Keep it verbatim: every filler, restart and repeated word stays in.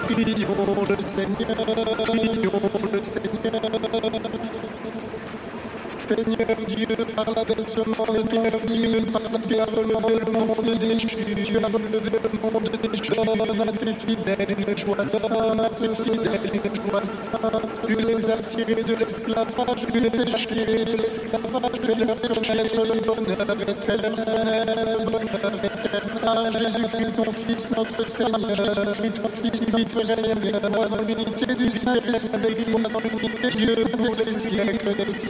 Prions le Seigneur, prions le Seigneur. Seigneur Dieu, par l'abaissement de ton Fils, par l'abaissement le monde déchu, tu as relevé le monde des jeunes à tes fidèles une joie sainte, à tes fidèles une joie sainte. Tu les as tirés de l'esclavage, tu les as tirés de l'esclavage, fais-leur connaître le bonheur éternel, le bonheur éternel. Jésus-Christ, ton Fils, notre Seigneur, Jésus-Christ, ton Fils, notre Seigneur, avec toi dans l'unité du Saint-Esprit, avec toi dans l'unité de Dieu pour les siècles des siècles.